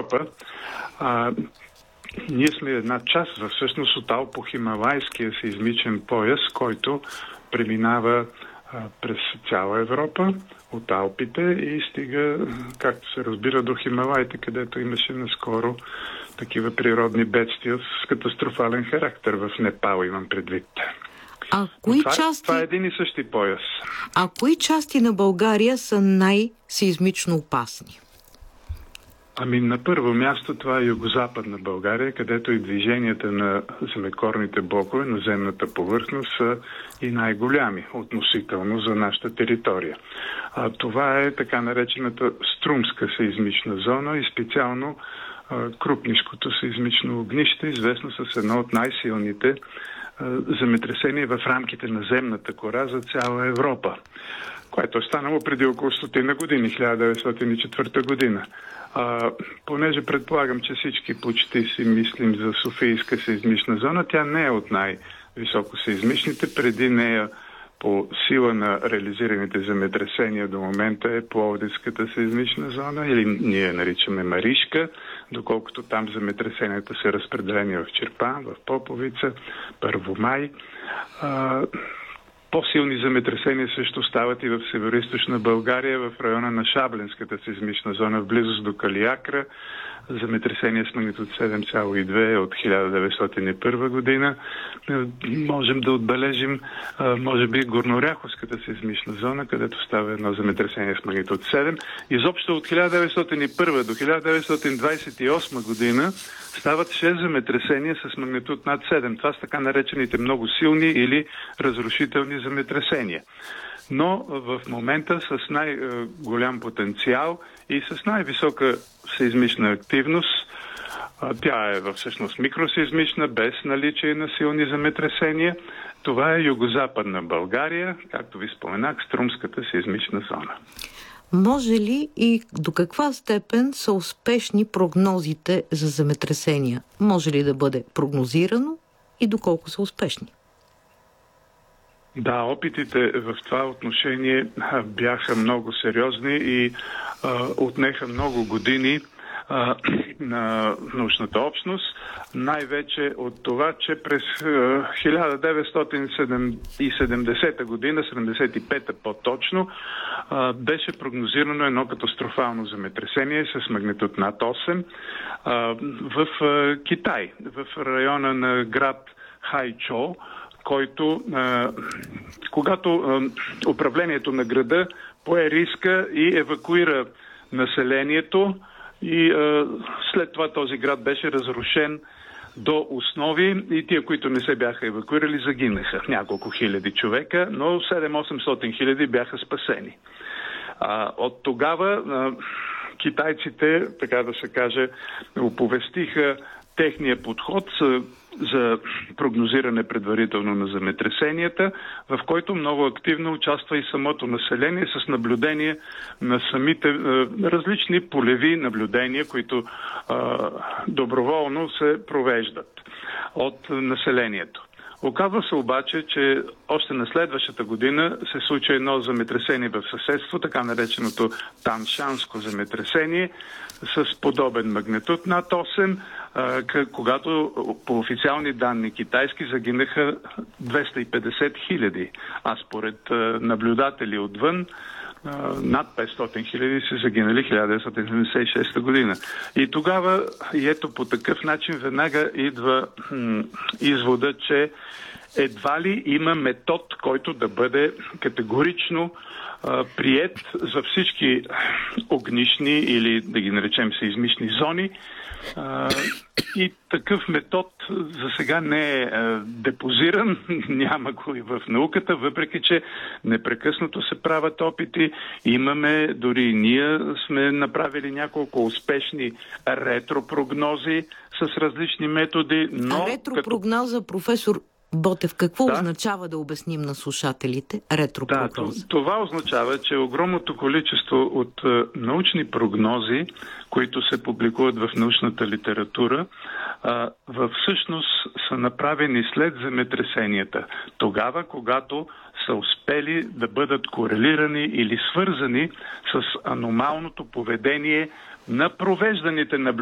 Европа. Ние сме една част, всъщност, от Алпо-Хималайския сеизмичен пояс, който преминава през цяла Европа, от Алпите и стига, както се разбира, до Хималайте, където имаше наскоро такива природни бедствия с катастрофален характер в Непал, имам предвид. Това е един и същи пояс. А кои части на България са най-сеизмично опасни? На първо място това е югозападна България, където и движенията на земекорните блокове на земната повърхност са и най-голями относително за нашата територия. Това е така наречената струмска сеизмична зона и специално Крупнишкото сеизмично огнище, известно с едно от най-силните земетресения в рамките на земната кора за цяла Европа, което е станало преди около 100 години, 1904 година. Понеже предполагам, че всички почти си мислим за Софийска сеизмична зона, тя не е от най-високо сеизмичните. Преди нея по сила на реализираните земетресения до момента е Пловдивската сеизмична зона, или ние наричаме Маришка, доколкото там земетресенията са разпределени в Чирпан, в Поповица, Първомай. По-силни земетресения също стават и в североизточна България, в района на Шабленската сеизмична зона, в близост до Калиакра. Земетресение с магнитуд 7,2 от 1901 година. Можем да отбележим, може би, Горнооряховската сеизмична зона, където става едно земетресение с магнитуд 7. Изобщо от 1901 до 1928 година стават 6 земетресения с магнитуд над 7. Това са така наречените много силни или разрушителни земетресения. Но в момента с най-голям потенциал и с най-висока сеизмична активност, тя е всъщност микросеизмична, без наличие на силни земетресения. Това е югозападна България, както ви споменах, Струмската сеизмична зона. Може ли и до каква степен са успешни прогнозите за земетресения? Може ли да бъде прогнозирано и доколко са успешни? Да, опитите в това отношение бяха много сериозни и отнеха много години на научната общност, най-вече от това, че през 1970 година, 75-та по-точно, беше прогнозирано едно катастрофално земетресение с магнитуд над 8 в Китай, в района на град Хайчо, който, когато управлението на града пое риска и евакуира населението, и след това този град беше разрушен до основи и тия, които не се бяха евакуирали, загинаха. Няколко хиляди човека, но 700-800 хиляди бяха спасени. От тогава китайците, така да се каже, оповестиха техния подход за прогнозиране предварително на земетресенията, в който много активно участва и самото население с наблюдение на самите различни полеви наблюдения, които доброволно се провеждат от населението. Оказва се обаче, че още на следващата година се случи едно земетресение в съседство, така нареченото Таншанско земетресение, с подобен магнитуд над 8, когато по официални данни китайски загинаха 250 хиляди, а според наблюдатели отвън над 500 хиляди са загинали 1976 година. И тогава, и ето по такъв начин веднага идва извода, че едва ли има метод, който да бъде категорично приет за всички огнишни или да ги наречем сеизмични зони. И такъв метод за сега не е депозиран, няма го и в науката, въпреки че непрекъснато се правят опити. Имаме, дори и ние сме направили няколко успешни ретропрогнози с различни методи. Но ретропрогноза, професор Ботев, какво означава да обясним на слушателите ретропрогноза? Да, това означава, че огромното количество от научни прогнози, които се публикуват в научната литература, всъщност са направени след земетресенията. Тогава, когато са успели да бъдат корелирани или свързани с аномалното поведение на провежданите наблюдения